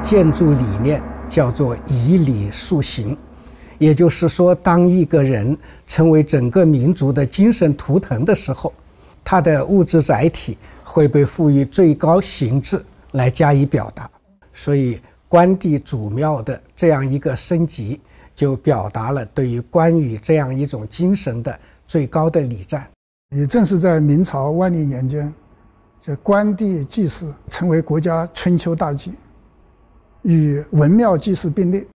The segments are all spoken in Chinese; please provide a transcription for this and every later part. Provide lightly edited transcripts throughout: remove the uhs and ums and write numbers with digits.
建筑理念叫做以礼树形，也就是说，当一个人成为整个民族的精神图腾的时候，他的物质载体会被赋予最高形制来加以表达。所以关帝祖庙的这样一个升级，就表达了对于关羽这样一种精神的最高的礼赞。 也正是在明朝万历年间，这关帝祭祀成为国家春秋大祭，与文庙祭祀并列。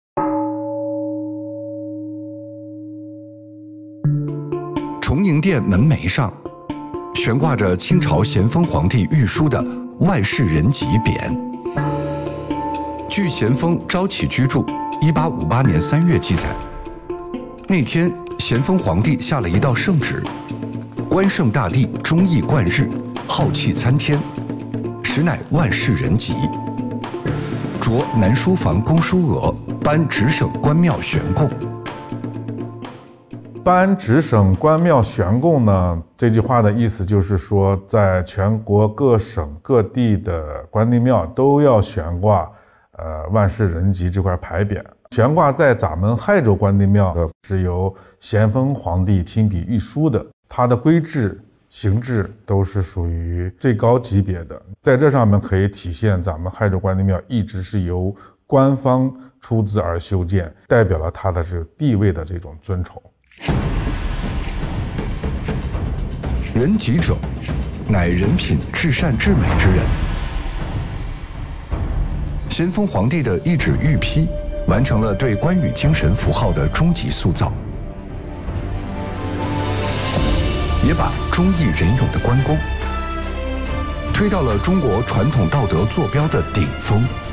崇宁殿门楣上悬挂着清朝咸丰皇帝御书的万世仁吉匾。据咸丰昭启居注1858年3月记载，那天咸丰皇帝下了一道圣旨，关圣大帝忠义贯日，浩气参天，实乃万世仁吉。着南书房公书额，颁直省关庙悬供。 颁直省关庙悬供呢，这句话的意思就是说，在全国各省各地的关帝庙都要悬挂万世仁吉这块牌匾。悬挂在咱们亥州关帝庙是由咸丰皇帝亲笔御书的，它的规制形制都是属于最高级别的，在这上面可以体现咱们亥州关帝庙一直是由官方出资而修建，代表了它的这个地位的这种尊崇。 仁吉者，乃人品至善至美之人。咸丰皇帝的一纸御批，完成了对关羽精神符号的终极塑造，也把忠义仁勇的关公推到了中国传统道德坐标的顶峰。